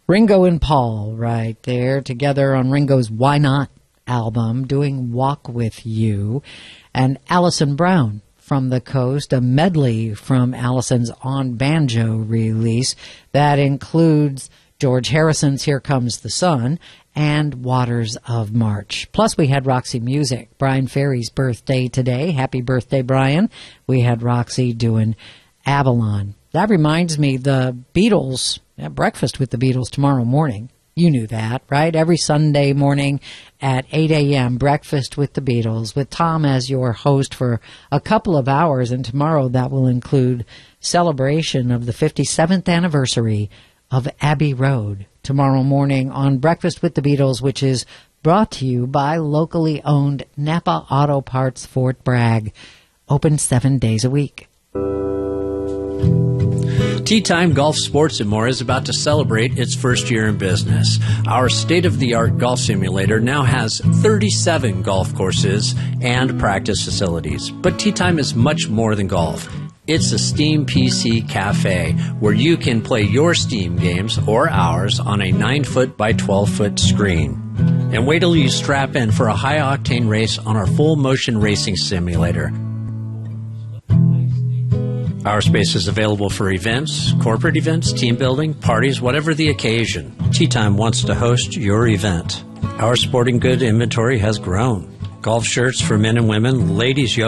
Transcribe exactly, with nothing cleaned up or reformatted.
Ringo and Paul right there together on Ringo's Why Not album doing Walk With You. And Alison Brown from the Coast, a medley from Alison's On Banjo release that includes George Harrison's Here Comes the Sun and Waters of March. Plus, we had Roxy Music, Brian Ferry's birthday today. Happy birthday, Brian. We had Roxy doing Avalon. That reminds me, the Beatles, at breakfast with the Beatles tomorrow morning. You knew that, right? Every Sunday morning at eight a.m., breakfast with the Beatles, with Tom as your host for a couple of hours. And tomorrow that will include celebration of the fifty-seventh anniversary of Abbey Road. Tomorrow morning on Breakfast with the Beatles, which is brought to you by locally owned Napa Auto Parts Fort Bragg. Open seven days a week. Tea Time Golf Sports and More is about to celebrate its first year in business. Our state-of-the-art golf simulator now has thirty-seven golf courses and practice facilities. But Tea Time is much more than golf. It's a Steam P C cafe where you can play your Steam games or ours on a nine foot by twelve foot screen. And wait till you strap in for a high-octane race on our full-motion racing simulator. Our space is available for events, corporate events, team building, parties, whatever the occasion. Tea Time wants to host your event. Our sporting good inventory has grown. Golf shirts for men and women, ladies' yoga